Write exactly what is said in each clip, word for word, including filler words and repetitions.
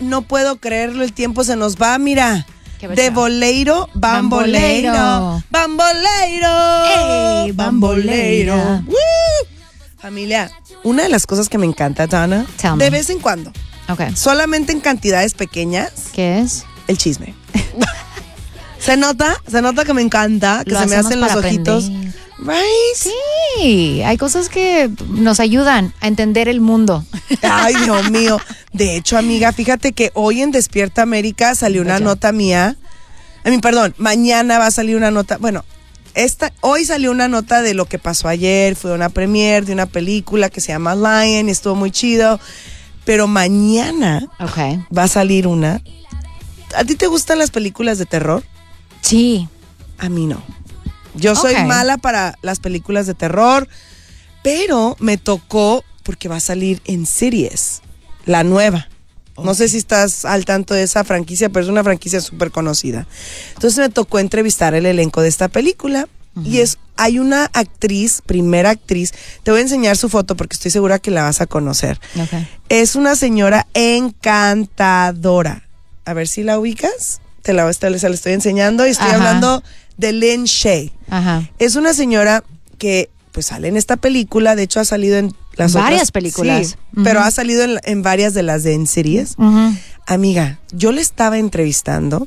no puedo creerlo, el tiempo se nos va, mira. De boleiro, Bamboleiro. bamboleiro. Bamboleiro. Ey, bamboleiro. ¡Woo! Familia, una de las cosas que me encanta, Donna, Tell me. de vez en cuando, Okay. solamente en cantidades pequeñas, ¿Qué es? el chisme. Se nota, se nota que me encanta, que Lo se me hacemos hacen los para ojitos. aprender. Right. Sí, hay cosas que nos ayudan a entender el mundo. Ay, Dios mío. De hecho, amiga, fíjate que hoy en Despierta América salió una Vaya. nota mía. A mí, perdón, mañana va a salir una nota. Bueno, esta, hoy salió una nota de lo que pasó ayer. Fue una premiere de una película que se llama Lion y estuvo muy chido. Pero mañana Okay. va a salir una. ¿A ti te gustan las películas de terror? Sí. A mí no. Yo soy Ok. mala para las películas de terror, pero me tocó porque va a salir Insidious, la nueva. No sé si estás al tanto de esa franquicia, pero es una franquicia súper conocida. Entonces me tocó entrevistar el elenco de esta película. Uh-huh. Y es, hay una actriz, primera actriz, te voy a enseñar su foto porque estoy segura que la vas a conocer. Okay. Es una señora encantadora. A ver si la ubicas. Te la, te la estoy enseñando y estoy Ajá. hablando de Lynn Shay. Ajá. Es una señora que pues sale en esta película, de hecho ha salido en las Varias otras, películas. sí, Uh-huh. pero ha salido en, en varias de las de Insidious. Uh-huh. Amiga, yo le estaba entrevistando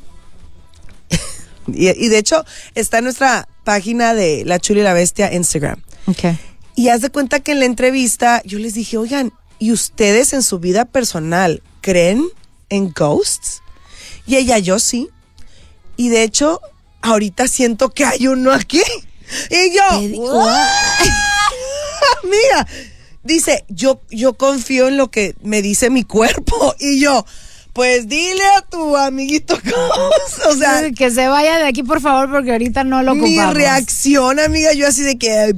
y, y de hecho está en nuestra página de La Chula y la Bestia Instagram. Okay. Y haz de cuenta que en la entrevista yo les dije, oigan, ¿y ustedes en su vida personal creen en ghosts? Y ella, yo sí. Y de hecho, ahorita siento que hay uno aquí. Y yo, ¿what? Amiga, dice, yo, yo confío en lo que me dice mi cuerpo. Y yo, pues dile a tu amiguito ghost. O sea, que se vaya de aquí, por favor, porque ahorita no lo ocupamos. mi reacción, amiga, yo así de que...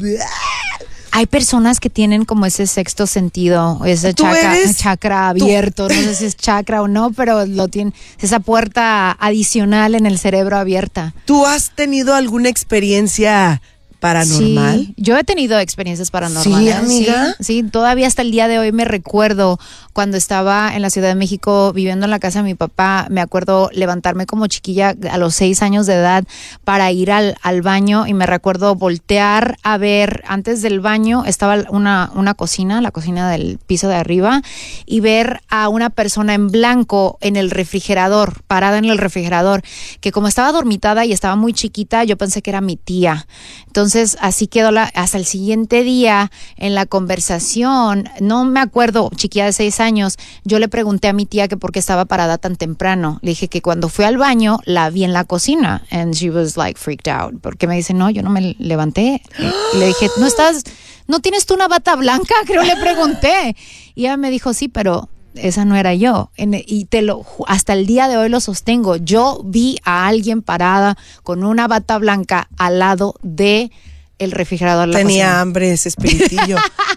Hay personas que tienen como ese sexto sentido, ese ¿Tú chakra, eres? chakra abierto, no sé si es chakra o no, pero lo tiene, esa puerta adicional en el cerebro abierta. ¿Tú has tenido alguna experiencia paranormal? Sí, yo he tenido experiencias paranormales. Sí, amiga. Sí, sí, todavía hasta el día de hoy me recuerdo cuando estaba en la Ciudad de México viviendo en la casa de mi papá. Me acuerdo levantarme como chiquilla a los seis años de edad para ir al, al baño y me recuerdo voltear a ver, antes del baño estaba una, una cocina, la cocina del piso de arriba, y ver a una persona en blanco en el refrigerador, parada en el refrigerador, que como estaba dormitada y estaba muy chiquita, yo pensé que era mi tía. Entonces así quedó la, hasta el siguiente día en la conversación. No me acuerdo, chiquilla de seis años, yo le pregunté a mi tía que por qué estaba parada tan temprano. Le dije que cuando fui al baño la vi en la cocina and she was like freaked out, porque me dice, no, yo no me levanté. Y le dije, ¿no estás, no tienes tú una bata blanca? Creo le pregunté. Y ella me dijo, sí, pero esa no era yo. Y te lo, hasta el día de hoy lo sostengo. Yo vi a alguien parada con una bata blanca al lado de el refrigerador. Tenía cocina. hambre ese espiritillo.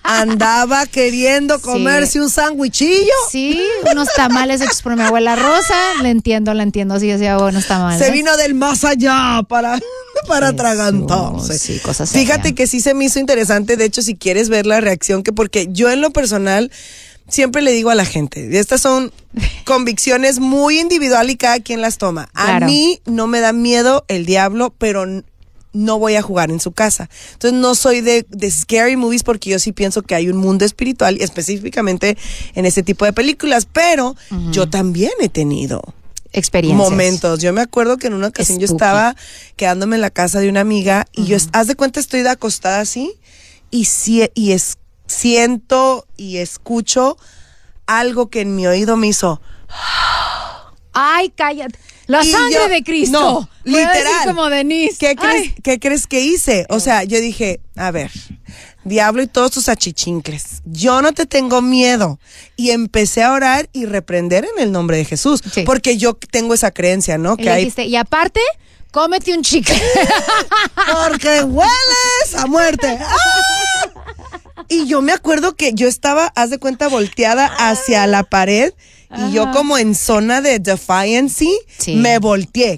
Andaba queriendo comerse Sí. un sándwichillo. Sí, unos tamales hechos por mi abuela Rosa. Le entiendo, le entiendo. Sí, hacía buenos tamales. Se vino del más allá para, para Jesús, atragantarse. sí, cosas Fíjate serias. que sí se me hizo interesante. De hecho, si quieres ver la reacción, que porque yo en lo personal siempre le digo a la gente, estas son convicciones muy individual y cada quien las toma. Claro. A mí no me da miedo el diablo, pero no voy a jugar en su casa. Entonces no soy de, de scary movies porque yo sí pienso que hay un mundo espiritual y específicamente en ese tipo de películas, pero uh-huh. yo también he tenido experiencias, momentos. Yo me acuerdo que en una ocasión Spooky. yo estaba quedándome en la casa de una amiga y uh-huh. yo, haz de cuenta, estoy de acostada así y, si, y es, siento y escucho algo que en mi oído me hizo... Ay, cállate. La y sangre yo, de Cristo. No, literal. Como Denise. ¿Qué crees, ¿Qué crees que hice? O sea, yo dije, a ver, diablo y todos tus achichincles, yo no te tengo miedo. Y empecé a orar y reprender en el nombre de Jesús. Sí. Porque yo tengo esa creencia, ¿no? Y que hay... dijiste, y aparte, cómete un chicle. Porque hueles a muerte. ¡Ah! Y yo me acuerdo que yo estaba, haz de cuenta, volteada hacia la pared. Y yo como en zona de defiance, sí. me volteé.